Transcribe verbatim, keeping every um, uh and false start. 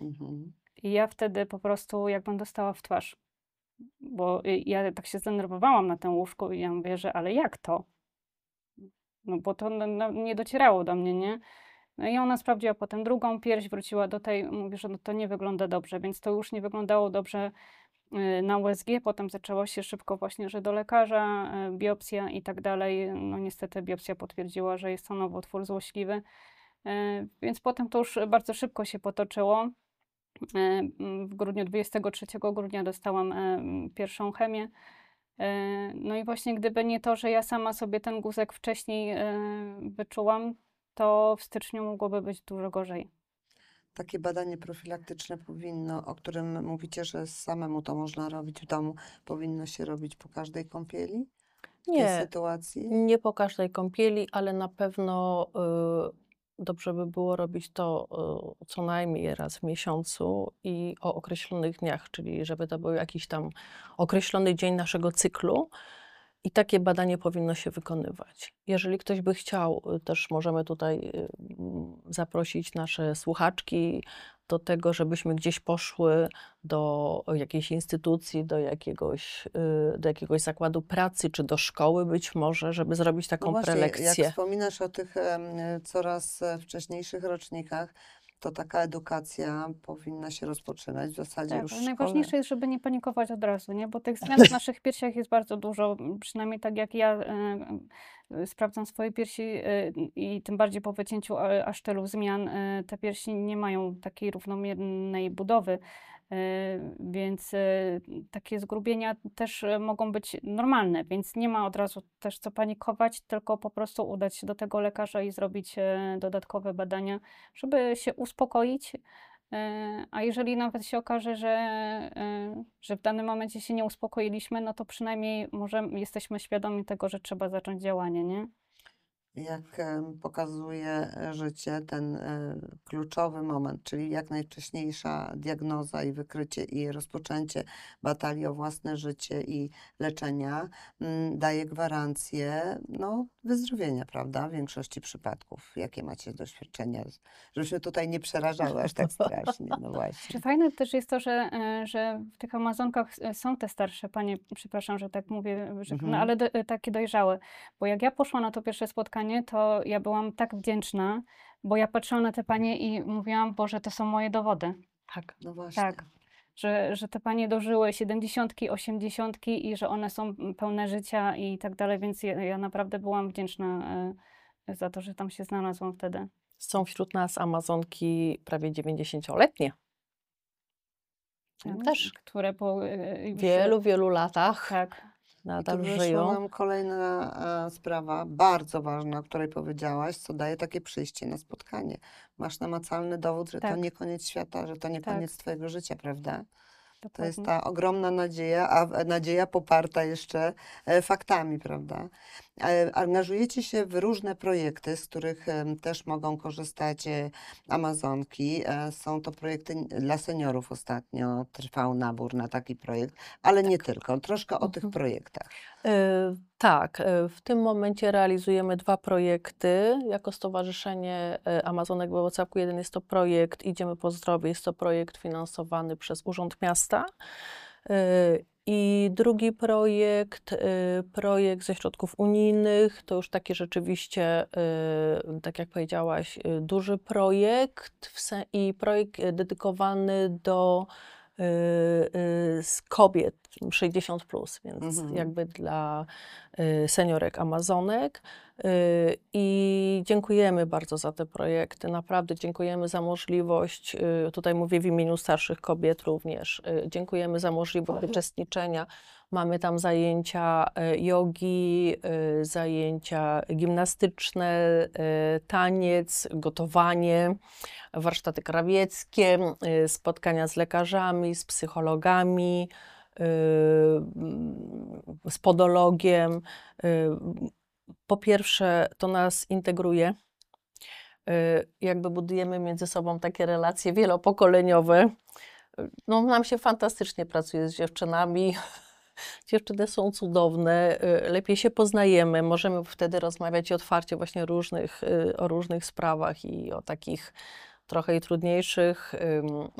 Mhm. I ja wtedy po prostu jakbym dostała w twarz, bo y, ja tak się zdenerwowałam na tym łóżku i ja mówię, że ale jak to? No bo to no, no, nie docierało do mnie, nie? No i ona sprawdziła potem drugą pierś, wróciła do tej, mówi, że no to nie wygląda dobrze, więc to już nie wyglądało dobrze y, na U S G, potem zaczęło się szybko właśnie, że do lekarza, y, biopsja i tak dalej. No niestety biopsja potwierdziła, że jest to nowotwór złośliwy, y, więc potem to już bardzo szybko się potoczyło. Y, mm, W grudniu, dwudziestego trzeciego grudnia dostałam y, pierwszą chemię. Y, No i właśnie gdyby nie to, że ja sama sobie ten guzek wcześniej y, wyczułam, to w styczniu mogłoby być dużo gorzej. Takie badanie profilaktyczne powinno, o którym mówicie, że samemu to można robić w domu, powinno się robić po każdej kąpieli w tej Nie, sytuacji? nie po każdej kąpieli, ale na pewno y, dobrze by było robić to y, co najmniej raz w miesiącu i o określonych dniach, czyli żeby to był jakiś tam określony dzień naszego cyklu i takie badanie powinno się wykonywać. Jeżeli ktoś by chciał, y, też możemy tutaj y, mm, zaprosić nasze słuchaczki do tego, żebyśmy gdzieś poszły do jakiejś instytucji, do jakiegoś, y, do jakiegoś zakładu pracy, czy do szkoły być może, żeby zrobić No taką właśnie, jak prelekcję. wspominasz o tych em, coraz e, wcześniejszych rocznikach, to taka edukacja powinna się rozpoczynać w zasadzie Tak, już ale w szkole. najważniejsze jest, żeby nie panikować od razu, nie? Bo tych zmian w naszych piersiach jest bardzo dużo. m, Przynajmniej tak jak ja e, e, sprawdzam swoje piersi e, i tym bardziej po wycięciu e, aż tylu zmian, e, te piersi nie mają takiej równomiernej budowy. e, Więc e, takie zgrubienia też e, mogą być normalne, więc nie ma od razu też co panikować, tylko po prostu udać się do tego lekarza i zrobić e, dodatkowe badania, żeby się uspokoić. E, A jeżeli nawet się okaże, że, e, że w danym momencie się nie uspokoiliśmy, no to przynajmniej może jesteśmy świadomi tego, że trzeba zacząć działanie, nie? Jak em, pokazuje e, życie, ten e, kluczowy moment, czyli jak najwcześniejsza diagnoza i wykrycie i rozpoczęcie batalii o własne życie i leczenia, mm, daje gwarancję no, wyzdrowienia, prawda? W większości przypadków. Jakie macie doświadczenia? Żebyśmy tutaj nie przerażały aż tak strasznie, no Czy właśnie. fajne też jest to, że, e, że w tych Amazonkach e, są te starsze panie, przepraszam, że tak mówię, że, no, Mhm. ale do, e, takie dojrzałe. Bo jak ja poszłam na to pierwsze spotkanie, to ja byłam tak wdzięczna, bo ja patrzyłam na te panie i mówiłam, Boże, to są moje dowody. Tak. No właśnie. Tak, że, że te panie dożyły siedemdziesiątki, osiemdziesiątki i że one są pełne życia i tak dalej, więc ja, ja naprawdę byłam wdzięczna e, za to, że tam się znalazłam wtedy. Są wśród nas Amazonki prawie dziewięćdziesięcioletnie. Tak, Też które po e, w już, wielu, wielu latach tak, I nadal tu wyszła żyją. nam kolejna e, sprawa, bardzo ważna, o której powiedziałaś, co daje takie przyjście na spotkanie. Masz namacalny dowód, że to tak, nie koniec świata, że to nie tak, koniec twojego życia, prawda? To jest dokładnie. ta ogromna nadzieja, a w- nadzieja poparta jeszcze e, faktami, prawda? E, Angażujecie się w różne projekty, z których em, też mogą korzystać e, Amazonki. E, Są to projekty n- dla seniorów ostatnio. Trwał nabór na taki projekt, ale nie tylko. Troszkę o tych Mhm. projektach. Y, Tak, y, w tym momencie realizujemy dwa projekty jako Stowarzyszenie y, Amazonek we Włocławku. Jeden jest to projekt Idziemy po zdrowie, jest to projekt finansowany przez Urząd Miasta. Y, I drugi projekt, y, projekt ze środków unijnych, to już taki rzeczywiście, y, tak jak powiedziałaś, y, duży projekt w se- i projekt y, dedykowany do y, y, z kobiet sześćdziesiąt plus, więc Mhm. jakby dla y, seniorek Amazonek. Y, I dziękujemy bardzo za te projekty. Naprawdę dziękujemy za możliwość, y, tutaj mówię w imieniu starszych kobiet również, y, dziękujemy za możliwość uczestniczenia. Mamy tam zajęcia y, jogi, y, zajęcia gimnastyczne, y, taniec, gotowanie, warsztaty krawieckie, y, spotkania z lekarzami, z psychologami, y, mm, z podologiem. Y, Po pierwsze, to nas integruje. Y, Jakby budujemy między sobą takie relacje wielopokoleniowe. Y, No, nam się fantastycznie pracuje z dziewczynami. Dziewczyny są cudowne, y, lepiej się poznajemy, możemy wtedy rozmawiać otwarcie właśnie różnych, y, o różnych sprawach i o takich trochę i trudniejszych, ym,